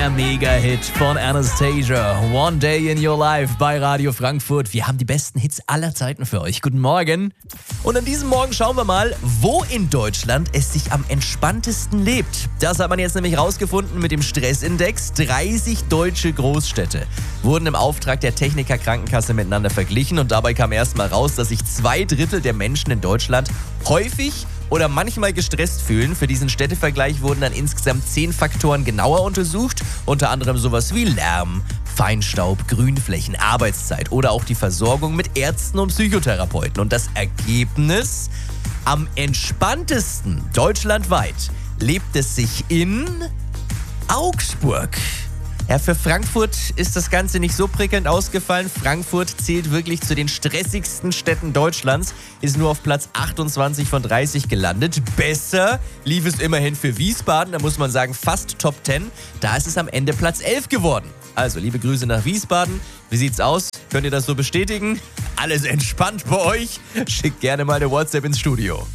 Der Mega-Hit von Anastasia, One Day in Your Life bei Radio Frankfurt. Wir haben die besten Hits aller Zeiten für euch. Guten Morgen. Und an diesem Morgen schauen wir mal, wo in Deutschland es sich am entspanntesten lebt. Das hat man jetzt nämlich rausgefunden mit dem Stressindex. 30 deutsche Großstädte wurden im Auftrag der Techniker Krankenkasse miteinander verglichen. Und dabei kam erstmal raus, dass sich 2/3 der Menschen in Deutschland häufig oder manchmal gestresst fühlen. Für diesen Städtevergleich wurden dann insgesamt 10 Faktoren genauer untersucht. Unter anderem sowas wie Lärm, Feinstaub, Grünflächen, Arbeitszeit oder auch die Versorgung mit Ärzten und Psychotherapeuten. Und das Ergebnis? Am entspanntesten deutschlandweit lebt es sich in Augsburg. Ja, für Frankfurt ist das Ganze nicht so prickelnd ausgefallen. Frankfurt zählt wirklich zu den stressigsten Städten Deutschlands, ist nur auf Platz 28 von 30 gelandet. Besser lief es immerhin für Wiesbaden, da muss man sagen fast Top 10. Da ist es am Ende Platz 11 geworden. Also, liebe Grüße nach Wiesbaden. Wie sieht's aus? Könnt ihr das so bestätigen? Alles entspannt bei euch? Schickt gerne mal eine WhatsApp ins Studio.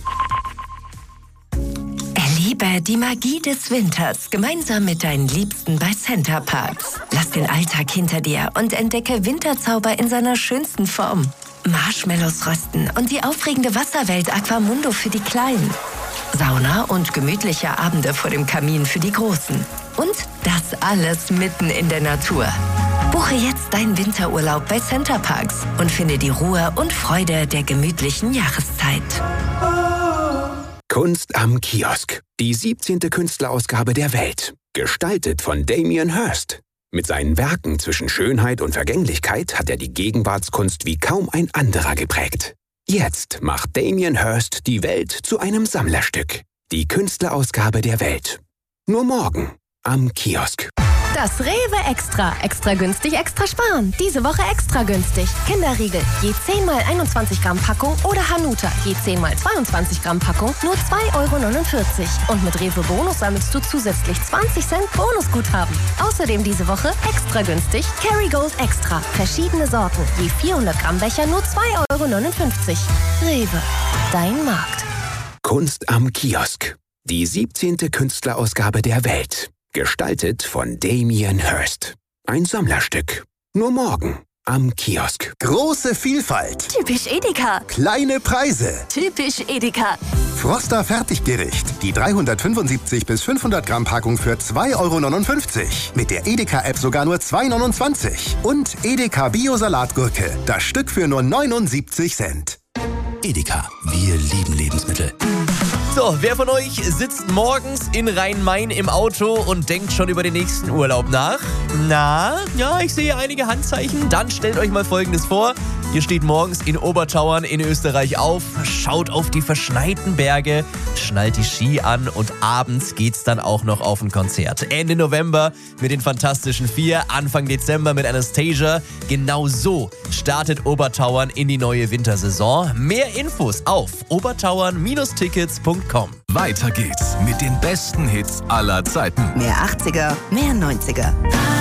Erlebe die Magie des Winters gemeinsam mit deinen Liebsten bei Center Parcs. Lass den Alltag hinter dir und entdecke Winterzauber in seiner schönsten Form. Marshmallows rösten und die aufregende Wasserwelt Aquamundo für die Kleinen. Sauna und gemütliche Abende vor dem Kamin für die Großen. Und das alles mitten in der Natur. Buche jetzt deinen Winterurlaub bei Center Parcs und finde die Ruhe und Freude der gemütlichen Jahreszeit. Kunst am Kiosk. Die 17. Künstlerausgabe der Welt. Gestaltet von Damien Hirst. Mit seinen Werken zwischen Schönheit und Vergänglichkeit hat er die Gegenwartskunst wie kaum ein anderer geprägt. Jetzt macht Damien Hirst die Welt zu einem Sammlerstück. Die Künstlerausgabe der Welt. Nur morgen am Kiosk. Das Rewe Extra. Extra günstig, extra sparen. Diese Woche extra günstig. Kinderriegel, je 10 mal 21 Gramm Packung oder Hanuta, je 10 mal 22 Gramm Packung, nur 2,49 €. Und mit Rewe Bonus sammelst du zusätzlich 20 Cent Bonusguthaben. Außerdem diese Woche extra günstig Kerrygold Extra. Verschiedene Sorten, je 400 Gramm Becher, nur 2,59 €. Rewe, dein Markt. Kunst am Kiosk. Die 17. Künstlerausgabe der Welt. Gestaltet von Damien Hirst. Ein Sammlerstück. Nur morgen am Kiosk. Große Vielfalt. Typisch Edeka. Kleine Preise. Typisch Edeka. Froster Fertiggericht. Die 375 bis 500 Gramm Packung für 2,59 €. Mit der Edeka-App sogar nur 2,29 €. Und Edeka Bio-Salatgurke. Das Stück für nur 79 Cent. Edeka. Wir lieben Lebensmittel. So, wer von euch sitzt morgens in Rhein-Main im Auto und denkt schon über den nächsten Urlaub nach? Na, ja, ich sehe einige Handzeichen. Dann stellt euch mal Folgendes vor. Ihr steht morgens in Obertauern in Österreich auf, schaut auf die verschneiten Berge, schnallt die Ski an und abends geht's dann auch noch auf ein Konzert. Ende November mit den Fantastischen Vier, Anfang Dezember mit Anastasia. Genau so startet Obertauern in die neue Wintersaison. Mehr Infos auf obertauern-tickets.com. Weiter geht's mit den besten Hits aller Zeiten. Mehr 80er, mehr 90er.